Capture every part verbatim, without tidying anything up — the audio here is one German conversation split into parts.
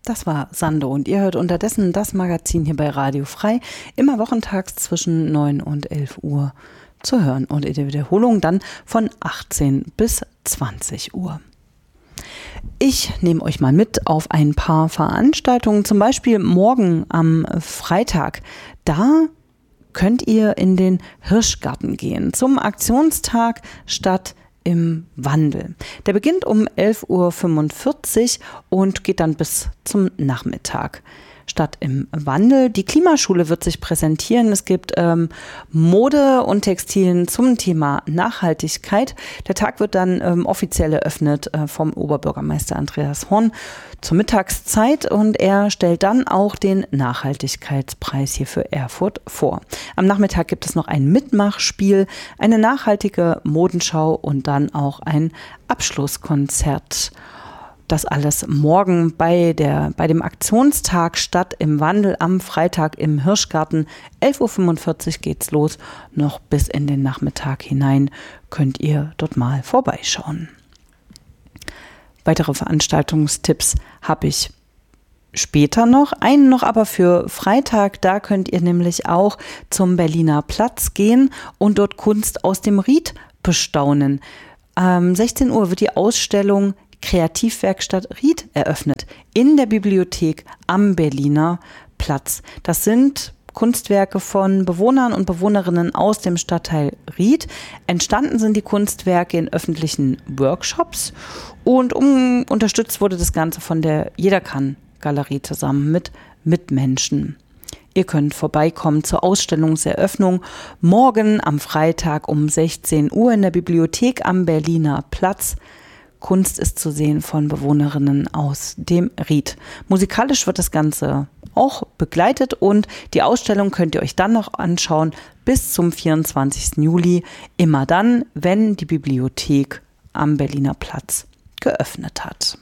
Das war Sando und ihr hört unterdessen das Magazin hier bei Radio Frei, immer wochentags zwischen neun und elf Uhr zu hören und in der Wiederholung dann von achtzehn bis zwanzig Uhr. Ich nehme euch mal mit auf ein paar Veranstaltungen, zum Beispiel morgen am Freitag. Da könnt ihr in den Hirschgarten gehen zum Aktionstag Stadt im Wandel. Der beginnt um elf Uhr fünfundvierzig und geht dann bis zum Nachmittag. Stadt im Wandel. Die Klimaschule wird sich präsentieren. Es gibt ähm, Mode und Textilien zum Thema Nachhaltigkeit. Der Tag wird dann ähm, offiziell eröffnet äh, vom Oberbürgermeister Andreas Horn zur Mittagszeit und er stellt dann auch den Nachhaltigkeitspreis hier für Erfurt vor. Am Nachmittag gibt es noch ein Mitmachspiel, eine nachhaltige Modenschau und dann auch ein Abschlusskonzert. Das alles morgen bei der, bei dem Aktionstag Stadt im Wandel am Freitag im Hirschgarten. elf Uhr fünfundvierzig geht's los. Noch bis in den Nachmittag hinein könnt ihr dort mal vorbeischauen. Weitere Veranstaltungstipps habe ich später noch. Einen noch aber für Freitag. Da könnt ihr nämlich auch zum Berliner Platz gehen und dort Kunst aus dem Ried bestaunen. Ähm, sechzehn Uhr wird die Ausstellung Kreativwerkstatt Ried eröffnet in der Bibliothek am Berliner Platz. Das sind Kunstwerke von Bewohnern und Bewohnerinnen aus dem Stadtteil Ried. Entstanden sind die Kunstwerke in öffentlichen Workshops und um, unterstützt wurde das Ganze von der Jeder kann Galerie zusammen mit Mitmenschen. Ihr könnt vorbeikommen zur Ausstellungseröffnung morgen am Freitag um sechzehn Uhr in der Bibliothek am Berliner Platz. Kunst ist zu sehen von Bewohnerinnen aus dem Ried. Musikalisch wird das Ganze auch begleitet und die Ausstellung könnt ihr euch dann noch anschauen bis zum vierundzwanzigsten Juli. Immer dann, wenn die Bibliothek am Berliner Platz geöffnet hat.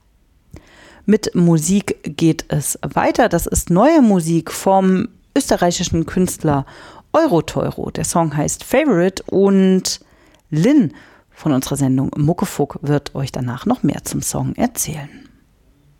Mit Musik geht es weiter. Das ist neue Musik vom österreichischen Künstler Euroteuro. Der Song heißt Favorite und Lynn von unserer Sendung Muckefuck wird euch danach noch mehr zum Song erzählen.